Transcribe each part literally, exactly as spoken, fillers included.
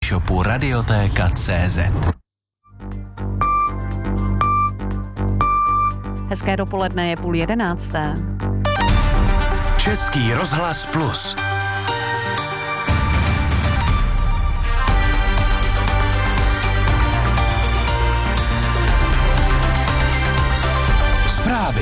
e-shopu Radiotéka tečka cé zet. Hezké dopoledne, je půl jedenácté. Český rozhlas Plus. Zprávy.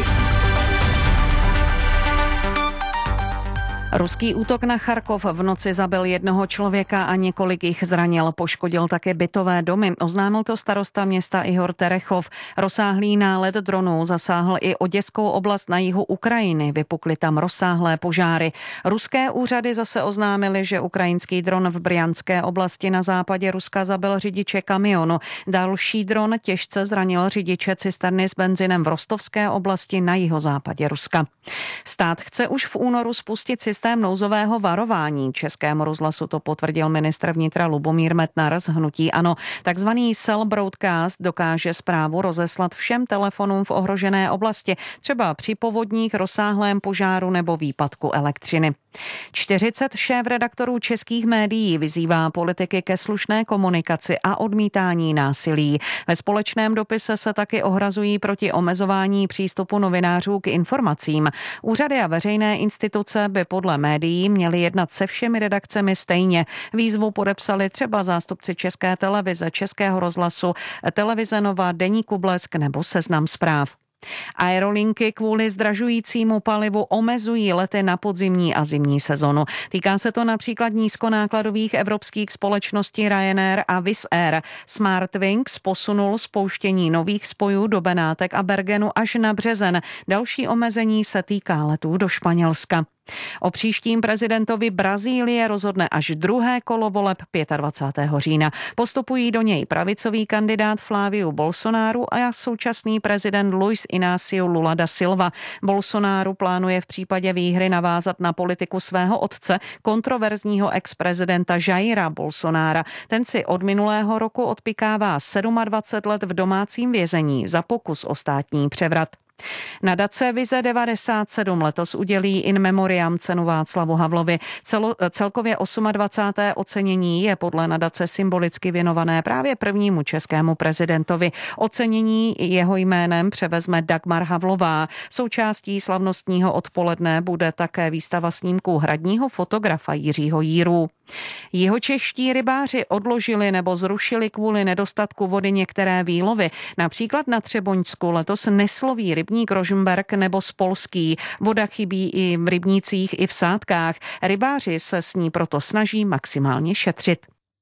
Ruský útok na Charkov v noci zabil jednoho člověka a několik jich zranil. Poškodil také bytové domy. Oznámil to starosta města Ihor Terechov. Rozsáhlý nálet dronů zasáhl i Oděskou oblast na jihu Ukrajiny. Vypukly tam rozsáhlé požáry. Ruské úřady zase oznámily, že ukrajinský dron v Brjanské oblasti na západě Ruska zabil řidiče kamionu. Další dron těžce zranil řidiče cisterny s benzinem v Rostovské oblasti na jihozápadě Ruska. Stát chce už v únoru spustit systém nouzového varování. Českému rozhlasu to potvrdil ministr vnitra Lubomír Metnar z hnutí ANO. Takzvaný cell broadcast dokáže zprávu rozeslat všem telefonům v ohrožené oblasti, třeba při povodních, rozsáhlém požáru nebo výpadku elektřiny. čtyřicet šéfredaktorů českých médií vyzývá politiky ke slušné komunikaci a odmítání násilí. Ve společném dopise se taky ohrazují proti omezování přístupu novinářů k informacím. Úřady a veřejné instituce by podle médií měly jednat se všemi redakcemi stejně. Výzvu podepsali třeba zástupci České televize, Českého rozhlasu, Televize Nova, Deníku Blesk nebo Seznam Zpráv. Aerolinky kvůli zdražujícímu palivu omezují lety na podzimní a zimní sezonu. Týká se to například nízkonákladových evropských společností Ryanair a Wizz Air. Smartwings posunul spouštění nových spojů do Benátek a Bergenu až na březen. Další omezení se týká letů do Španělska. O příštím prezidentovi Brazílie rozhodne až druhé kolo voleb dvacátého pátého října. Postupují do něj pravicový kandidát Flávio Bolsonaro a současný prezident Luiz Inácio Lula da Silva. Bolsonaro plánuje v případě výhry navázat na politiku svého otce, kontroverzního ex-prezidenta Jaira Bolsonára. Ten si od minulého roku odpykává dvacet sedm let v domácím vězení za pokus o státní převrat. Nadace Vize devadesát sedm letos udělí in memoriam cenu Václavu Havlovi. Celo, celkově dvacáté osmé ocenění je podle nadace symbolicky věnované právě prvnímu českému prezidentovi. Ocenění jeho jménem převezme Dagmar Havlová. Součástí slavnostního odpoledne bude také výstava snímků hradního fotografa Jiřího Jíru. Jihočeští rybáři odložili nebo zrušili kvůli nedostatku vody některé výlovy. Například na Třeboňsku letos nesloví rybník Rožmberk nebo Spolský. Voda chybí i v rybnících, i v sádkách. Rybáři se s ní proto snaží maximálně šetřit.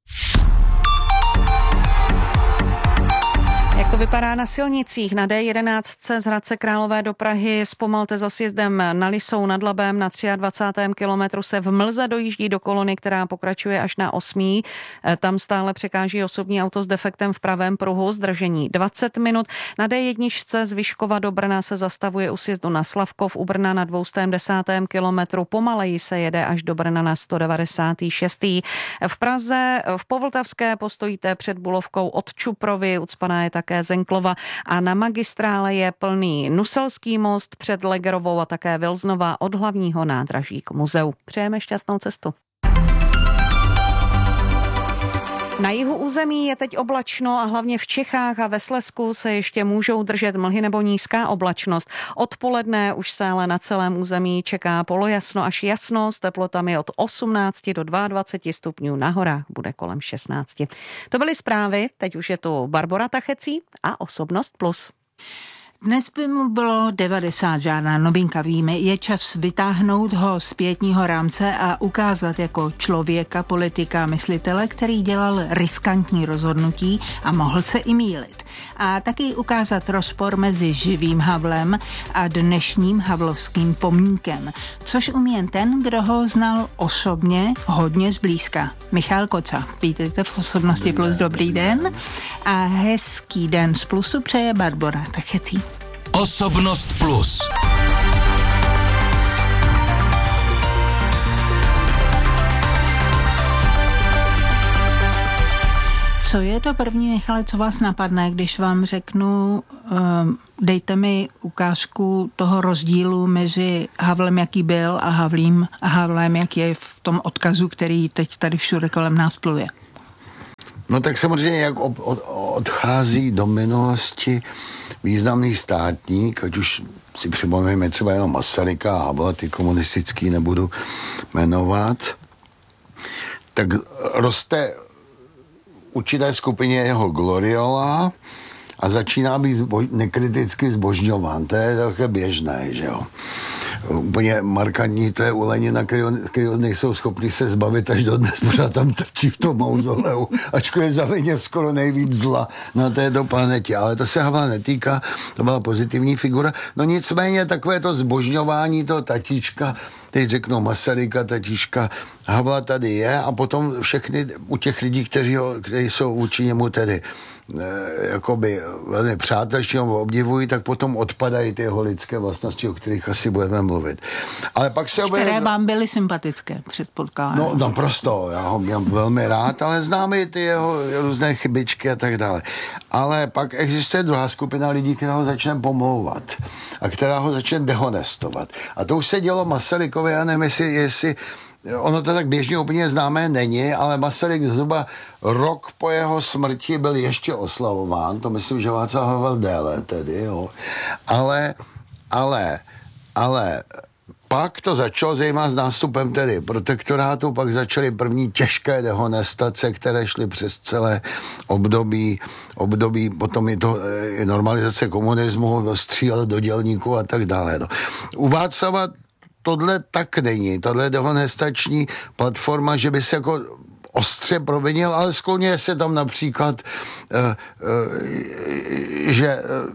Jak to vypadá na silnicích? Na D jedenáct z Hradce Králové do Prahy zpomalte za sjezdem na Lisou nad Labem na dvacátém třetím kilometru se v mlze dojíždí do kolony, která pokračuje až na osmý. Tam stále překáží osobní auto s defektem v pravém pruhu, zdržení dvacet minut. Na D jedna z Vyškova do Brna se zastavuje u sjezdu na Slavkov, u Brna na dvěstě desátém kilometru. Pomaleji se jede až do Brna na sto devadesát šest. V Praze v Povltavské postojíte před Bulovkou od Čuprovy, ucpaná je také Zenklova a na magistrále je plný Nuselský most před Legerovou a také Vilznova od hlavního nádraží k muzeu. Přejeme šťastnou cestu. Na jihu území je teď oblačno a hlavně v Čechách a ve Slezsku se ještě můžou držet mlhy nebo nízká oblačnost. Odpoledne už se ale na celém území čeká polojasno až jasno s teplotami od osmnácti do dvaceti dvou stupňů, na horách bude kolem šestnácti. To byly zprávy, teď už je tu Barbora Tachecí a Osobnost plus. Dnes by mu bylo devadesát, žádná novinka víme, je čas vytáhnout ho z pětního rámce a ukázat jako člověka, politika, myslitele, který dělal riskantní rozhodnutí a mohl se i mýlit. A taky ukázat rozpor mezi živým Havlem a dnešním havlovským pomníkem, což umí jen ten, kdo ho znal osobně hodně zblízka. Michal Koca, vítejte v Osobnosti plus, dobrý den a hezký den z Plusu přeje Barbora Tachecí. Osobnost plus. Co je to první, Michale, co vás napadne, když vám řeknu, um, dejte mi ukázku toho rozdílu mezi Havlem, jaký byl, a Havlím a Havlem, jak je v tom odkazu, který teď tady všude kolem nás pluje? No tak samozřejmě, jak od, od, odchází do minulosti významný státník, ať už si připomeneme třeba jenom Masaryka a Havla, ty komunistický nebudu jmenovat, tak roste určité skupině jeho gloriola a začíná být zbož, nekriticky zbožňován. To je také běžné, že jo. Úplně markantní to je u Lenina, který nejsou schopni se zbavit až dodnes, pořád tam trčí v tom mauzoleu, ačkoliv zavinil skoro nejvíc zla na této planetě. Ale to se Havla netýká, to byla pozitivní figura. No nicméně takové to zbožňování toho tatíčka, teď řeknou Masaryka, tatíčka Havla tady je a potom všechny u těch lidí, kteří, ho, kteří jsou vůči němu tedy e, jakoby velmi přátelští nebo obdivují, tak potom odpadají ty jeho lidské vlastnosti, o kterých asi budeme mluvit. Ale pak se objeví... Které vám byly sympatické, předpokládám. No naprosto, já ho měl velmi rád, ale známe i ty jeho různé chybičky a tak dále. Ale pak existuje druhá skupina lidí, která ho začne pomlouvat a která ho začne dehonestovat. A to už se dělo Masarykovi, já nevím, jestli, jestli ono to tak běžně úplně známé není, ale Masaryk zhruba rok po jeho smrti byl ještě oslavován, to myslím, že Václav Havel déle tedy, jo. Ale, ale, ale pak to začalo zejména s nástupem tedy protektorátu, pak začaly první těžké dehonestace, které šly přes celé období, období potom i to i normalizace komunismu, střílet do dělníků a tak dále. No. U Václava tohle tak není, tohle dehonestační platforma, že by se jako ostře provinil, ale skloně se tam například, uh, uh, že uh,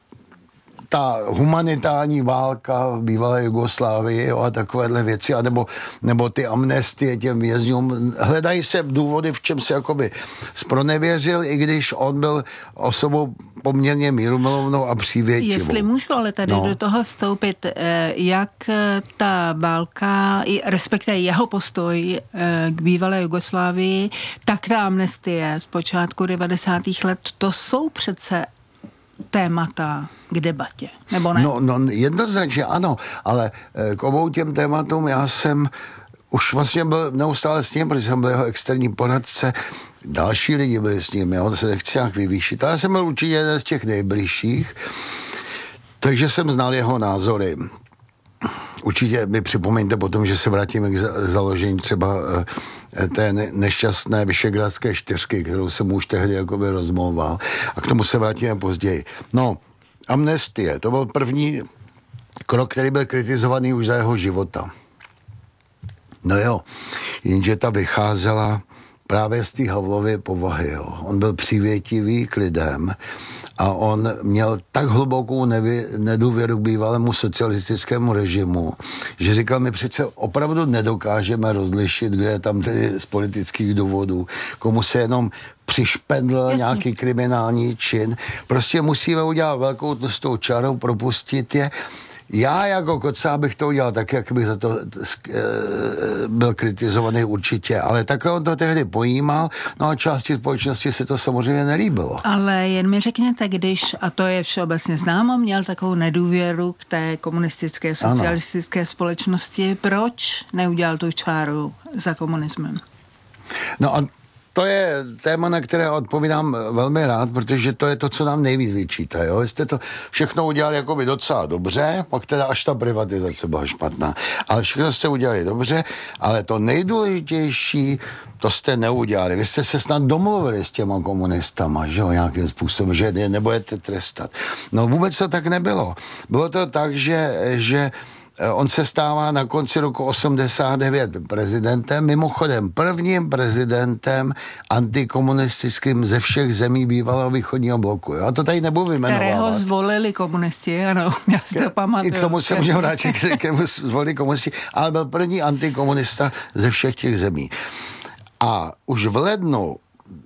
ta humanitární válka v bývalé Jugoslávii jo, a takovéhle věci, a nebo, nebo ty amnestie těm vězňům. Hledají se důvody, v čem se jakoby zpronevěřil, i když on byl osobou poměrně mírumilovnou a přívětivou. Jestli můžu ale tady no. do toho vstoupit, jak ta válka, respektive jeho postoj k bývalé Jugoslávii, tak ta amnestie z počátku devadesátých let, to jsou přece témata k debatě, nebo ne? No, no jednoznačně ano, ale k obou těm tématům já jsem už vlastně byl neustále s ním, protože jsem byl jeho externí poradce, další lidi byli s ním, jo, to se nechci nějak vyvýšit, ale já jsem byl určitě jeden z těch nejbližších, takže jsem znal jeho názory. Určitě mi připomeňte potom, že se vrátíme k založení třeba té nešťastné Vyšegrádské čtyřky, kterou jsem už tehdy jakoby rozmlouval. A k tomu se vrátíme později. No, amnestie, to byl první krok, který byl kritizovaný už za jeho života. No jo, jenže ta vycházela právě z té Havlovy povahy. Jo. On byl přívětivý k lidem a on měl tak hlubokou nevy, nedůvěru k bývalému socialistickému režimu, že říkal, my přece opravdu nedokážeme rozlišit, kde je tam tedy z politických důvodů, komu se jenom přišpendl Jasně. nějaký kriminální čin. Prostě musíme udělat velkou tlustou čarou, propustit je. Já jako Kocáb bych to udělal tak, jak bych za to e, byl kritizovaný určitě, ale takhle on to tehdy pojímal, no a části společnosti se to samozřejmě nelíbilo. Ale jen mi řekněte, když, a to je všeobecně známo, měl takovou nedůvěru k té komunistické, socialistické ano. společnosti, proč neudělal tu čáru za komunismem? No a to je téma, na které odpovídám velmi rád, protože to je to, co nám nejvíc vyčítá. Jo? Jste to všechno udělali jakoby docela dobře, pak teda až ta privatizace byla špatná. Ale všechno jste udělali dobře, ale to nejdůležitější, to jste neudělali. Vy jste se snad domluvili s těma komunistama, že jo, nějakým způsobem, že je nebudete trestat. No vůbec to tak nebylo. Bylo to tak, že, že on se stává na konci roku osmdesát devět prezidentem, mimochodem prvním prezidentem antikomunistickým ze všech zemí bývalého východního bloku. Já to tady nebudu vyjmenovávat. Kterého zvolili komunisti, ano, já si to pamatuju. I k tomu se můžeme vrátit, kterému zvolili komunisti, ale byl první antikomunista ze všech těch zemí. A už v lednu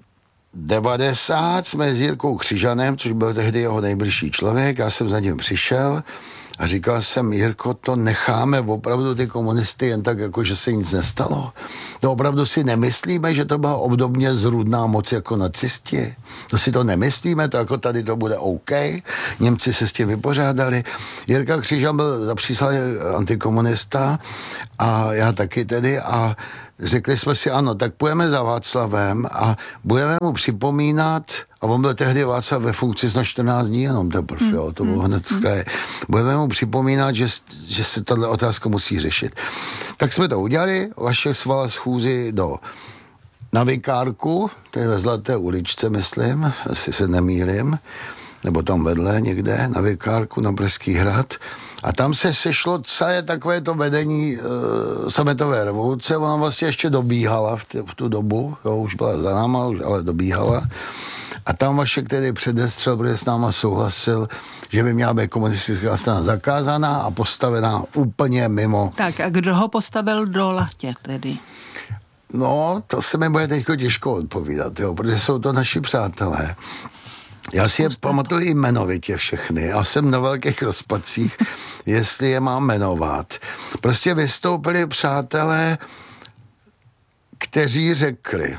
devadesát jsme s Jirkou Křižanem, což byl tehdy jeho nejbližší člověk, já jsem za ním přišel a říkal jsem, Jirko, to necháme opravdu ty komunisty jen tak, jako že se nic nestalo. To opravdu si nemyslíme, že to byla obdobně zrůdná moc jako nacisti. To si to nemyslíme, to jako tady to bude OK. Němci se s tím vypořádali. Jirka Křižan byl zapříslý antikomunista a já taky tedy a řekli jsme si, ano, tak půjdeme za Václavem a budeme mu připomínat, a on byl tehdy Václav ve funkci na čtrnáct dní jenom teprve, mm. jo, to bylo hned z kraje. Budeme mu připomínat, že, že se tato otázka musí řešit. Tak jsme to udělali, Vašek sval schůzi do na Vikárku, to je ve Zlaté uličce, myslím, asi se nemýlím, nebo tam vedle někde, na Vikárku, na Pražský hrad. A tam se sešlo celé takové to vedení e, sametové revoluce. Ona vlastně ještě dobíhala v, t- v tu dobu, jo, už byla za náma, už, ale dobíhala. A tam Vašek tedy předestřel, protože s náma souhlasil, že by měla být komunistická strana zakázaná a postavená úplně mimo. Tak a kdo ho postavil do lahtě tedy? No, to se mi bude teď těžko odpovídat, jo, protože jsou to naši přátelé. Já si je pamatuju i jmenovitě všechny. Já jsem na velkých rozpacích, jestli je mám jmenovat. Prostě vystoupili přátelé, kteří řekli,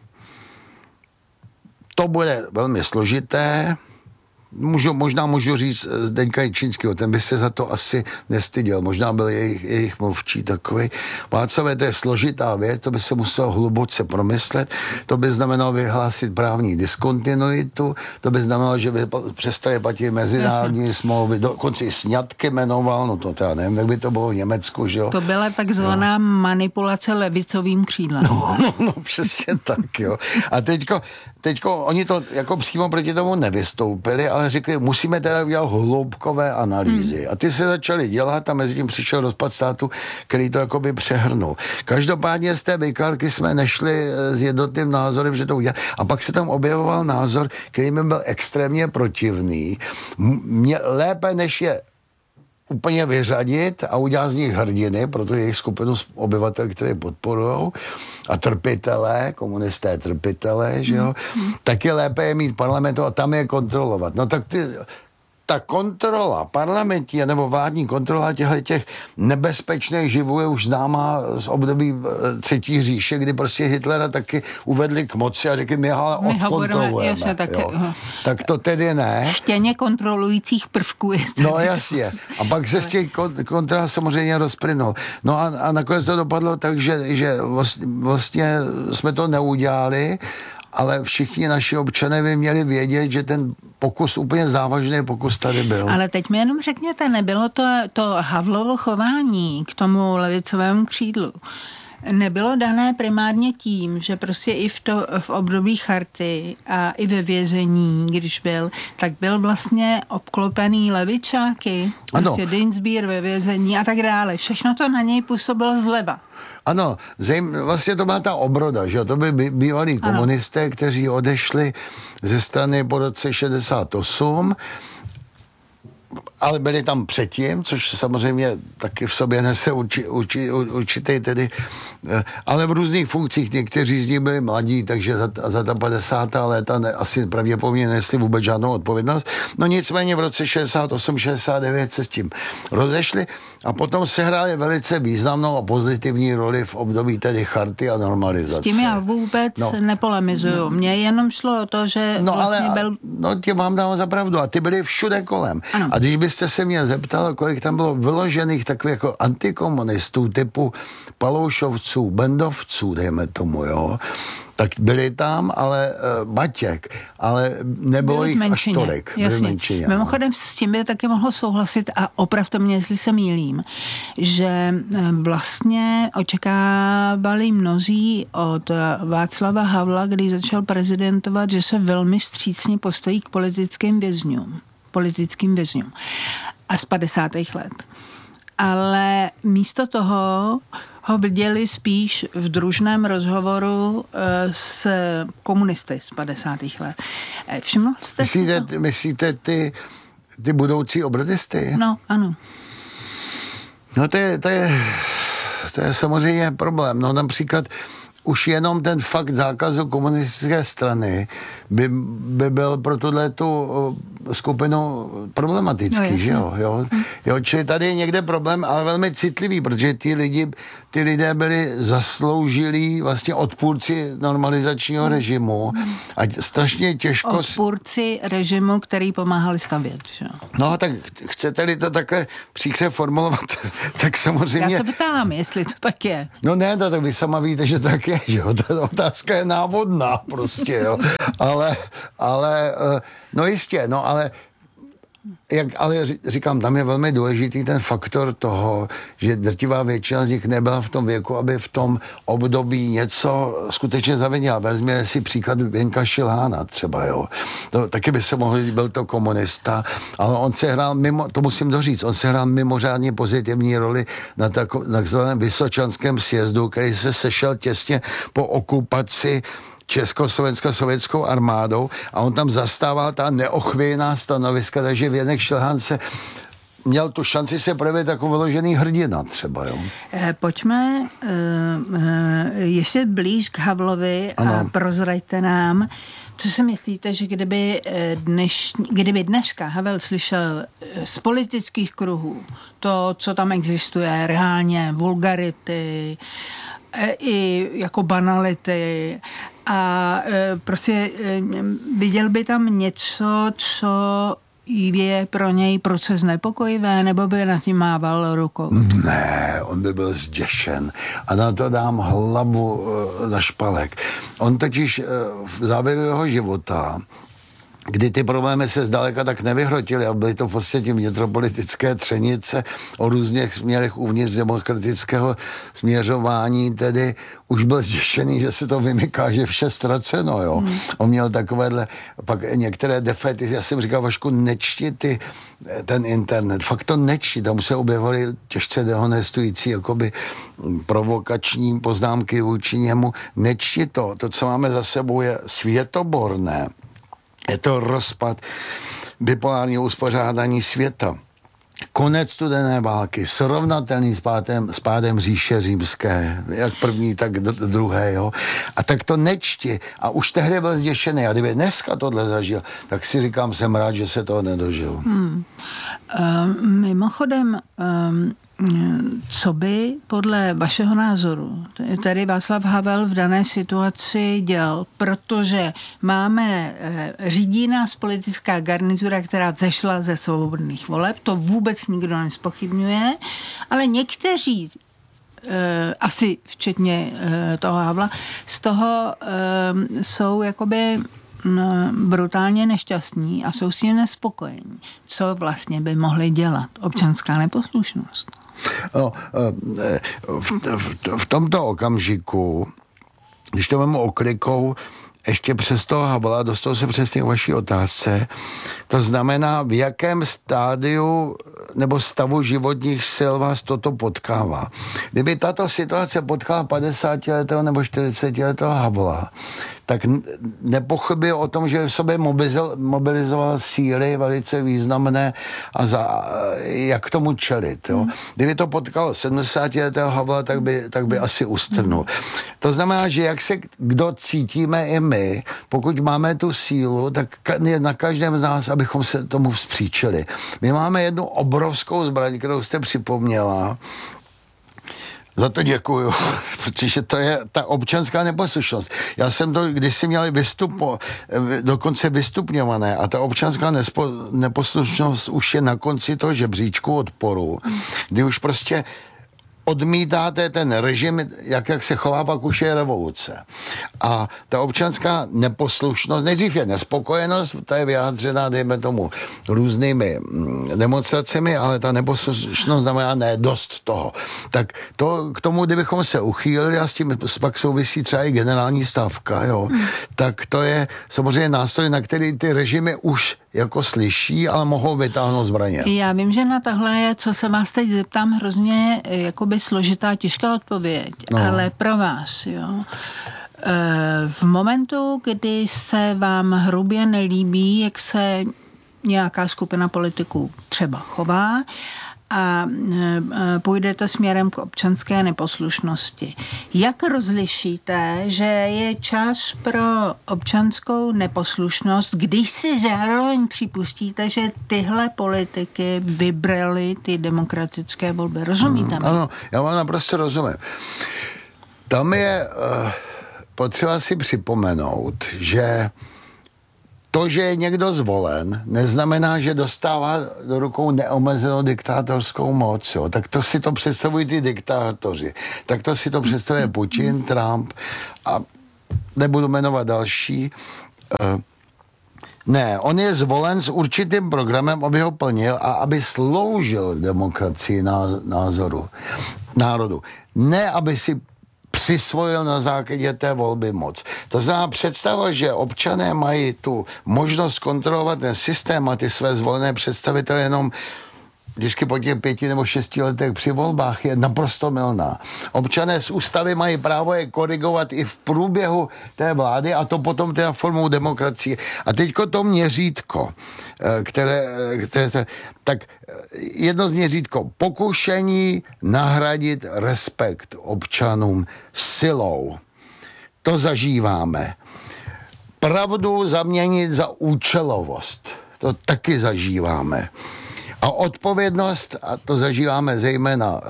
to bude velmi složité, Můžu, možná můžu říct Zdeňka Jičínského, ten by se za to asi nestyděl, možná byl jejich, jejich mluvčí takový. Václavé, to je složitá věc, to by se muselo hluboce promyslet, to by znamenalo vyhlásit právní diskontinuitu, to by znamenalo, že by přestali platit mezinárodní smlouvy, dokonce i sňatky jmenoval, no to teda nevím, jak by to bylo v Německu, že jo. To byla takzvaná jo. manipulace levicovým křídlem. No, no, no, přesně tak, jo. A teďko, teďko oni to jako přímo proti tomu nevystoupili, ale řekli, musíme teda udělat hloubkové analýzy. Hmm. A ty se začaly dělat a mezi tím přišel rozpad státu, který to jakoby přehrnul. Každopádně z té Vikárky jsme nešli s jednotným názorem, že to udělat. A pak se tam objevoval názor, který mi byl extrémně protivný. Mě, lépe než je úplně vyřadit a udělat z nich hrdiny, protože jejich skupinu obyvatel, které podporujou, a trpitelé, komunisté trpitelé, že jo, mm. tak je lépe je mít parlamentu a tam je kontrolovat. No tak ty, ta kontrola parlamentní nebo vládní kontrola těchto těch nebezpečných živů je už známá z období třetí říše, kdy prostě Hitlera taky uvedli k moci a řekli, my ho odkontrolujeme. Tak, tak to tedy ne. Chtěně kontrolujících prvků je to. No jasně. A pak se z těch kontrol samozřejmě rozplynul. No a, a nakonec to dopadlo tak, že, že vlastně jsme to neudělali, ale všichni naši občané by měli vědět, že ten pokus, úplně závažný pokus tady byl. Ale teď mi jenom řekněte, nebylo to, to Havlovo chování k tomu levicovému křídlu, nebylo dané primárně tím, že prostě i v, to, v období Charty a i ve vězení, když byl, tak byl vlastně obklopený levičáky, prostě Dinsbír ve vězení a tak dále. Všechno to na něj působilo zleva. Ano, zejm, vlastně to byla ta obroda, že to by bývalí komunisté, ano. kteří odešli ze strany po roce šedesát osm, ale byli tam předtím, což samozřejmě taky v sobě nese urči, urči, určitý tedy, ale v různých funkcích, někteří z nich byli mladí, takže za, za ta padesátá léta ne, asi pravděpodobně nesli vůbec žádnou odpovědnost. No nicméně v roce šedesát osm šedesát devět se s tím rozešli a potom se hráli velice významnou a pozitivní roli v období tedy Charty a normalizace. S tím já vůbec no. nepolemizuju. Mně jenom šlo o to, že no, vlastně ale, byl... No tě mám dál za pravdu a ty byli všude kolem. Ano. A když byste se mě zeptal, kolik tam bylo vyložených takových jako antikomunistů typu Paloušovců, Bendovců, dejme tomu, jo, tak byli tam, ale uh, Batěk, ale nebylo jich až tolik. Jasně. Mimochodem s tím by taky mohlo souhlasit a opravdu mě, jestli se mýlím, že vlastně očekávali mnozí od Václava Havla, když začal prezidentovat, že se velmi vstřícně postojí k politickým vězňům. politickým vězňům. A z padesátých let. Ale místo toho ho viděli spíš v družném rozhovoru s komunisty z padesátých let. Všiml jste myslíte, si to? Myslíte ty, ty budoucí obrodisty? No, ano. No to je, to je, to je samozřejmě problém. No například už jenom ten fakt zákazu komunistické strany by, by byl pro tuhletu skupinu problematický, no, že jo, jo. jo. Čili tady je někde problém, ale velmi citlivý, protože ty lidi, ty lidé byli zasloužilí vlastně odpůrci normalizačního režimu a strašně těžko... Odpůrci režimu, který pomáhali stavět, že jo. No, tak chcete-li to takhle příkře formulovat, tak samozřejmě... Já se ptám, jestli to tak je. No ne, to, tak vy sama víte, že tak je, že jo. Ta otázka je návodná prostě, jo. Ale, ale, no jistě, no ale... Jak, ale říkám, tam je velmi důležitý ten faktor toho, že drtivá většina z nich nebyla v tom věku, aby v tom období něco skutečně zavinila. Vezměme si příklad Věnka Šilhána třeba, jo. To, taky by se mohl, byl to komunista, ale on se hrál mimo, to musím doříct, on se hrál mimořádně pozitivní roli na takzvaném Vysočanském sjezdu, který se sešel těsně po okupaci Československou sovětskou armádou a on tam zastával ta neochvějná stanoviska, takže Věnek Šilhán se měl tu šanci se projevit jako vyložený hrdina třeba, jo. Pojďme uh, uh, ještě blíž k Havlovi a ano. Prozraďte nám, co si myslíte, že kdyby, dneš, kdyby dneska Havel slyšel z politických kruhů to, co tam existuje, reálně vulgarity, i jako banality a prostě viděl by tam něco, co je pro něj proces nepokojivé, nebo by nad tím mával rukou? Ne, on by byl zděšen a na to dám hlavu na špalek. On totiž v závěru jeho života, kdy ty problémy se zdaleka tak nevyhrotily a byly to v podstatě vnitropolitické třenice o různých směrech uvnitř demokratického směřování, tedy už byl zděšený, že se to vymyká, že vše ztraceno, jo. Hmm. On měl takovéhle, pak některé defety, já jsem říkal, Vašku, nečti ty, ten internet, fakt to nečti, tam se objevovaly těžce dehonestující, jakoby provokační poznámky vůči němu, nečti to, to, co máme za sebou, je světoborné. Je to rozpad bipolárního uspořádání světa. Konec studené války, srovnatelný s pádem, s pádem říše římské, jak první, tak druhé, jo. A tak to nečti. A už tehdy byl zděšený. A kdyby dneska tohle zažil, tak si říkám, jsem rád, že se toho nedožil. Hmm. Uh, mimochodem, um... co by podle vašeho názoru tady Václav Havel v dané situaci dělal, protože máme, řídí nás politická garnitura, která zešla ze svobodných voleb, to vůbec nikdo nespochybňuje, ale někteří asi včetně toho Havla, z toho jsou jakoby brutálně nešťastní a jsou s tím nespokojení. Co vlastně by mohli dělat? Občanská neposlušnost. No, v, v, v tomto okamžiku, když to vemu oklikou, ještě přes toho Havla, dostal se přesně k vaší otázce, to znamená, v jakém stádiu nebo stavu životních sil vás toto potkává. Kdyby tato situace potkala padesátiletého nebo čtyřicetiletého Havla, tak nepochybuje o tom, že v sobě mobilizoval síly velice významné a za, jak tomu čelit. Jo. Kdyby to potkalo sedmdesátiletého Havla, tak by, tak by asi ustrnul. To znamená, že jak se kdo cítíme i my, pokud máme tu sílu, tak je na každém z nás, abychom se tomu vzpříčili. My máme jednu obrovskou zbraň, kterou jste připomněla. Za to děkuju, protože to je ta občanská neposlušnost. Já jsem to kdysi měl vystupo, dokonce vystupňované a ta občanská nespo, neposlušnost už je na konci toho žebříčku odporu, kdy už prostě odmítáte ten režim, jak, jak se chová, pak už je revoluce. A ta občanská neposlušnost, nejdřív je nespokojenost, ta je vyjádřená, dejme tomu, různými demonstracemi, ale ta neposlušnost znamená ne, dost toho. Tak to, k tomu, kdybychom se uchýlili a s tím pak souvisí třeba i generální stávka, jo, hmm. tak to je samozřejmě nástroj, na který ty režimy už jako slyší, ale mohou vytáhnout zbraně. Já vím, že na tohle je, co se vás teď zeptám, hrozně jakoby složitá, těžká odpověď, no. Ale pro vás, jo. V momentu, kdy se vám hrubě nelíbí, jak se nějaká skupina politiků třeba chová a půjdete směrem k občanské neposlušnosti. Jak rozlišíte, že je čas pro občanskou neposlušnost, když si zároveň připustíte, že tyhle politiky vybrali ty demokratické volby? Rozumíte mi? Ano, já vám naprosto rozumím. Tam je uh, potřeba si připomenout, že to, že je někdo zvolen, neznamená, že dostává do rukou neomezenou diktátorskou moc. Jo. Tak to si to představují ty diktátoři. Tak to si to představuje Putin, Trump a nebudu jmenovat další. Uh, ne, on je zvolen s určitým programem, aby ho plnil a aby sloužil demokracii názoru, národu. Ne, aby si přisvojil na základě té volby moc. To znamená představa, že občané mají tu možnost kontrolovat ten systém a ty své zvolené představitele jenom vždycky po těch pěti nebo šesti letech při volbách je naprosto mylná. Občané z ústavy mají právo je korigovat i v průběhu té vlády a to potom teda formou demokracie. A teďko to měřítko, které, které tak jedno měřítko, pokušení nahradit respekt občanům silou. To zažíváme. Pravdu zaměnit za účelovost. To taky zažíváme. A odpovědnost, a to zažíváme zejména uh,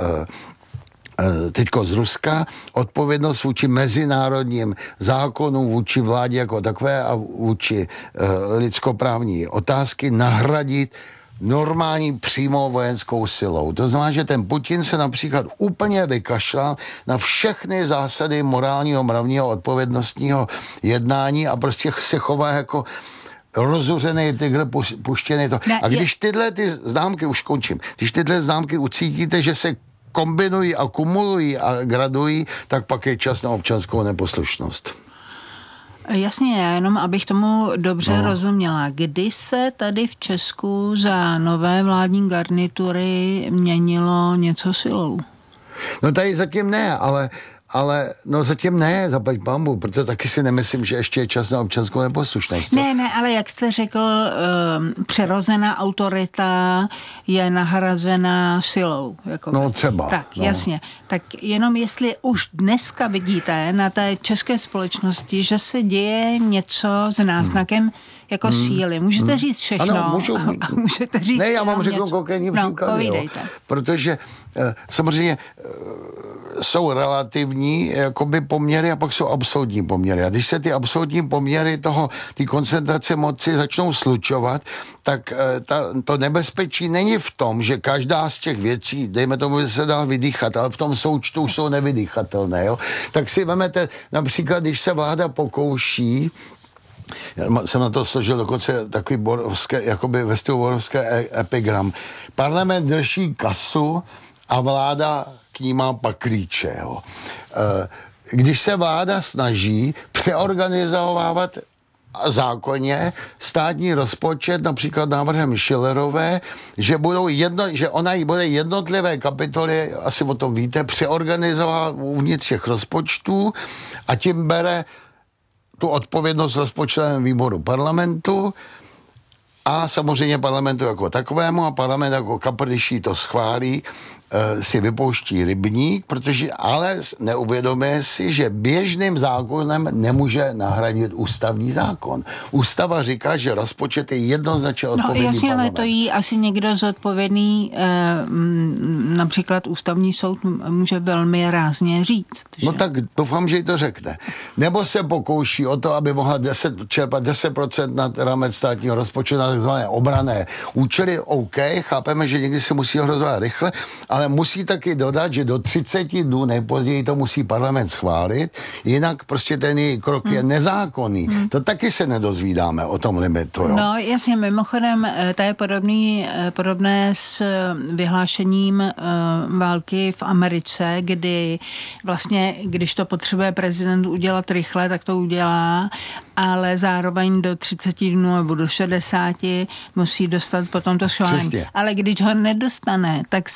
uh, teďko z Ruska, odpovědnost vůči mezinárodním zákonům, vůči vládě jako takové a vůči uh, lidskoprávní otázky nahradit normální přímou vojenskou silou. To znamená, že ten Putin se například úplně vykašlal na všechny zásady morálního, mravního, odpovědnostního jednání a prostě se chová jako rozuřený tygr, puštěný to. Ne, a když tyhle ty známky, už končím, když tyhle známky ucítíte, že se kombinují a kumulují a gradují, tak pak je čas na občanskou neposlušnost. Jasně, já jenom abych tomu dobře no. rozuměla. Kdy se tady v Česku za nové vládní garnitury měnilo něco silou? No tady zatím ne, ale Ale no zatím ne, zaplať pambu, protože taky si nemyslím, že ještě je čas na občanskou neposlušnost. Ne, ne, ale jak jste řekl, um, přirozená autorita je nahrazená silou. Jako no třeba. Tak, no. jasně. Tak jenom jestli už dneska vidíte na té české společnosti, že se děje něco s náznakem hmm. jako hmm. síly. Můžete hmm. říct všechno. Ano, můžu. A, a můžete říct ne, já vám řeknu něco. konkrétní no, příklady. Jo, protože eh, samozřejmě eh, jsou relativní jakoby poměry a pak jsou absolutní poměry. A když se ty absolutní poměry toho, ty koncentrace moci začnou slučovat, tak eh, ta, to nebezpečí není v tom, že každá z těch věcí, dejme tomu, že se dá vydýchat, ale v tom součtu už jsou nevydýchatelné. Jo? Tak si vemete například, když se vláda pokouší, já jsem na to složil dokonce takový borovské, jakoby vestovborovské epigram. Parlament drží kasu a vláda k ní má paklíče. Jo. Když se vláda snaží přeorganizovávat zákonně státní rozpočet, například návrhem Schillerové, že budou jedno, že ona jí bude jednotlivé kapitoly, asi o tom víte, přeorganizovat uvnitř těch rozpočtů a tím bere tu odpovědnost rozpočtovém výboru parlamentu a samozřejmě parlamentu jako takovému a parlament jako kapr, když jí to schválí, si vypouští rybník, protože ale neuvědomuje si, že běžným zákonem nemůže nahradit ústavní zákon. Ústava říká, že rozpočet je jednoznačně odpovědný no, jasně, parlament. Ale to jí asi někdo zodpovědný, eh, například ústavní soud může velmi rázně říct. Že? No tak doufám, že jí to řekne. Nebo se pokouší o to, aby mohla deset, čerpat deset procent na rámec státního rozpočtu na takzvané obranné účely. OK, chápeme, že někdy se musí hrozovat rychle, ale musí taky dodat, že do třicet dnů nejpozději to musí parlament schválit, jinak prostě ten její krok hmm. je nezákonný. Hmm. To taky se nedozvídáme o tom limitu. Jo? No jasně, mimochodem, to je podobný, podobné s vyhlášením uh, války v Americe, kdy vlastně, když to potřebuje prezident udělat rychle, tak to udělá, ale zároveň do třicet dnů nebo do šedesáti musí dostat potom to schválení. Ale když ho nedostane, tak se nic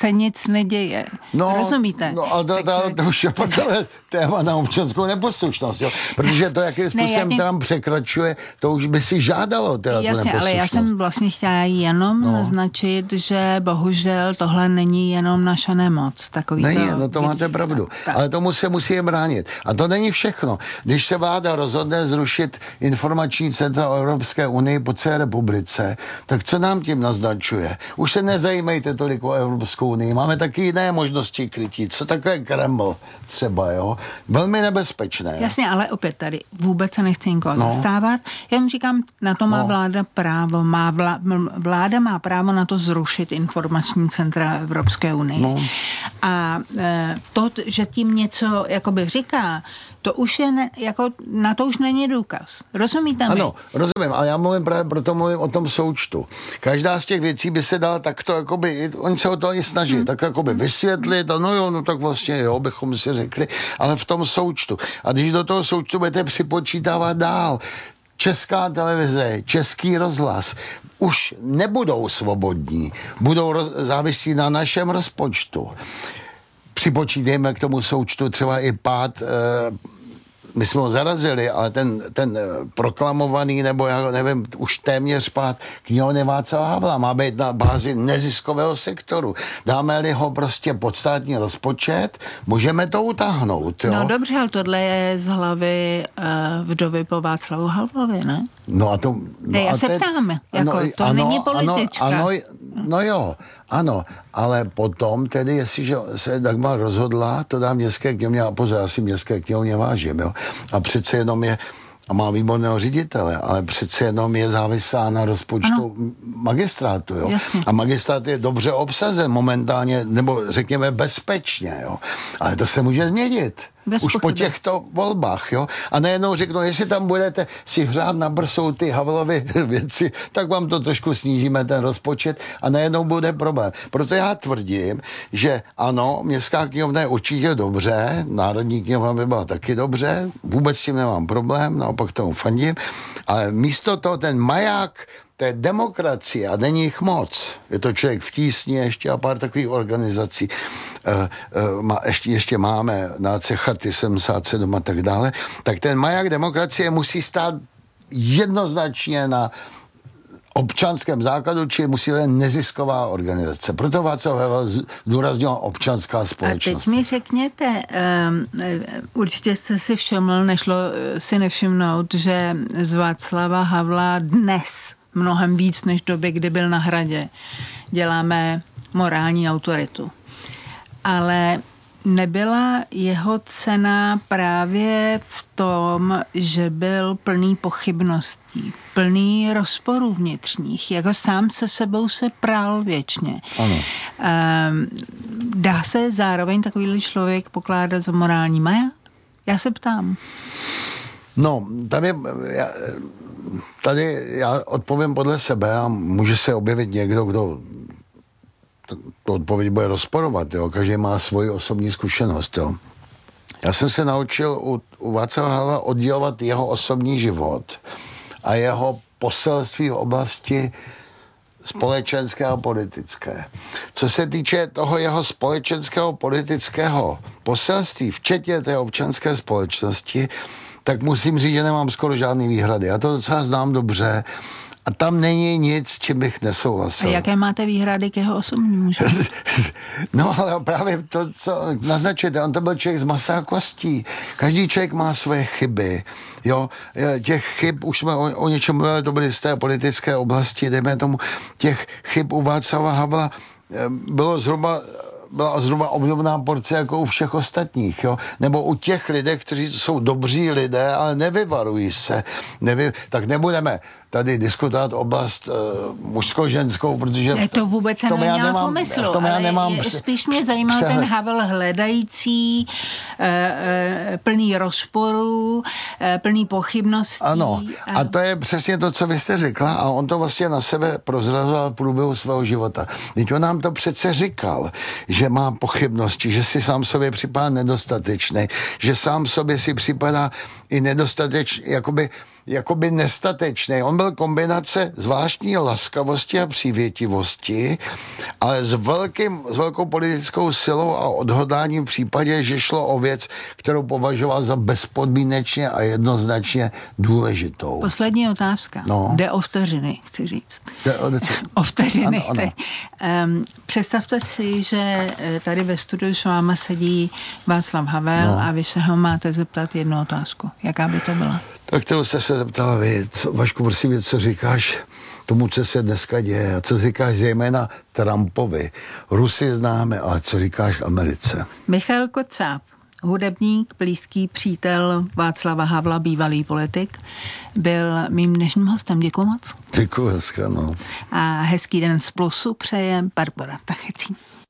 neděje. No, rozumíte? No, ale to, takže, to, to už je pak ale téma na občanskou neposlušnost, jo? Protože to, jakým způsobem ne, Trump překračuje, to už by si žádalo teda jasně, ale já jsem vlastně chtěla jenom no. naznačit, že bohužel tohle není jenom naša nemoc. Takový není, to, no to máte pravdu. Tak. Ale tomu se musí bránit. A to není všechno. Když se vláda rozhodne zrušit informační centra o Evropské unii po celé republice, tak co nám tím naznačuje? Už se nezajímejte tolik o Evropskou unii. Máme taky jiné možnosti krytí. Co takhle Kreml třeba, jo? Velmi nebezpečné. Jasně, ale opět tady vůbec se nechci nikoho no. zastávat. Já jim říkám, na to má no. vláda právo. Má vlá, vláda má právo na to zrušit informační centra Evropské unie. No. A e, to, že tím něco jakoby říká, to už je, ne, jako, na to už není důkaz. Rozumíte mi? Ano, rozumím, ale já mluvím právě proto mluvím o tom součtu. Každá z těch věcí by se dala takto, jakoby, oni se o to i snaží, hmm. tak jakoby vysvětlit, a no jo, no tak vlastně jo, bychom si řekli, ale v tom součtu. A když do toho součtu budete připočítávat dál, Česká televize, Český rozhlas už nebudou svobodní, budou roz, závisí na našem rozpočtu. Připočítejme k tomu součtu třeba i pád, e, my jsme ho zarazili, ale ten, ten proklamovaný, nebo já nevím, už téměř pád knihovny Václava Havla má být na bázi neziskového sektoru. Dáme-li ho prostě pod státní rozpočet, můžeme to utáhnout. Jo? No dobře, ale tohle je z hlavy uh, vdovy po Václavu Havlovi, ne? No a to... No ne, já a se te, ptám, jako, ano, to ano, není politička. Ano, ano, no jo, ano, ale potom tedy, jestliže se Dagmar rozhodla, to dá městské knihovně, a pozor, já si městské knihovně vážím, jo, a přece jenom je, a má výborného ředitele, ale přece jenom je závislá na rozpočtu ano. magistrátu, jo. Jasně. A magistrát je dobře obsazen momentálně, nebo řekněme bezpečně, jo. Ale to se může změnit. Bez už pochyby. Po těchto volbách, jo. A nejednou řeknou, jestli tam budete si hřát na brsou ty Havlovy věci, tak vám to trošku snížíme ten rozpočet a nejednou bude problém. Proto já tvrdím, že ano, městská knihovna je určitě dobře, národní knihovna by byla taky dobře, vůbec s tím nemám problém, naopak tomu fandím, ale místo toho ten maják té demokracie, a není jich moc, je to Člověk v tísni ještě a pár takových organizací, uh, uh, má, ještě, ještě máme na Charty sedmdesát sedm a tak dále, tak ten maják demokracie musí stát jednoznačně na občanském základu, či musí být nezisková organizace. Proto Václav Havel zdůraznila občanská společnost. A teď mi řekněte, um, určitě jste si všiml, nešlo si nevšimnout, že z Václava Havla dnes mnohem víc než doby, kdy byl na Hradě, děláme morální autoritu. Ale nebyla jeho cena právě v tom, že byl plný pochybností, plný rozporů vnitřních, jako sám se sebou se prál věčně. Ano. Um, dá se zároveň takovýhle člověk pokládat za morální maják? Já se ptám. No, tam je... Já, tady já odpovím podle sebe a může se objevit někdo, kdo to odpověď bude rozporovat, jo. Každý má svoji osobní zkušenost, jo. Já jsem se naučil u, u Václava Havla oddělovat jeho osobní život a jeho poselství v oblasti společenské a politické. Co se týče toho jeho společenského politického poselství, včetně té občanské společnosti, tak musím říct, že nemám skoro žádný výhrady. Já to docela znám dobře a tam není nic, s čím bych nesouhlasil. A jaké máte výhrady k jeho osobnímu životu? No ale právě to, co naznačujete, on to byl člověk z masa a kostí. Každý člověk má své chyby. Jo, těch chyb, už jsme o, o něčem mluvili, to byly z té politické oblasti, dejme tomu, těch chyb u Václava Havla bylo zhruba byla zhruba obdobná porce jako u všech ostatních, jo? Nebo u těch lidé, kteří jsou dobří lidé, ale nevyvarují se. Nevy... Tak nebudeme tady diskutovat oblast uh, mužsko-ženskou, protože... Ne, to vůbec se neměla v úmyslu, v tom já nemám ale spíš mě zajímal přehled. Ten Havel hledající, uh, uh, plný rozporů, uh, plný pochybností. Ano, a... a to je přesně to, co vy jste řekla a on to vlastně na sebe prozrazoval v průběhu svého života. Teď on nám to přece říkal, že má pochybnosti, že si sám sobě připadá nedostatečný, že sám sobě si připadá i nedostatečný, jakoby jakoby nestatečný. On byl kombinace zvláštní laskavosti a přívětivosti, ale s, velkým, s velkou politickou silou a odhodláním v případě, že šlo o věc, kterou považoval za bezpodmínečně a jednoznačně důležitou. Poslední otázka. No. Jde o vteřiny, chci říct. Jde o, o vteřiny. Ano, ano. Um, představte si, že tady ve studiu s váma sedí Václav Havel no. a vy se ho máte zeptat jednu otázku. Jaká by to byla? Tak kterou jste se zeptala vy. Co, Vašku, prosím, co říkáš tomu, co se dneska děje a co říkáš zejména Trumpovi. Rusy známe, ale co říkáš Americe? Michal Kocáb, hudebník, blízký přítel Václava Havla, bývalý politik, byl mým dnešním hostem. Děkuji moc. Děkuji, hezká, no. A hezký den z Plusu přeje Barbora Tachecí.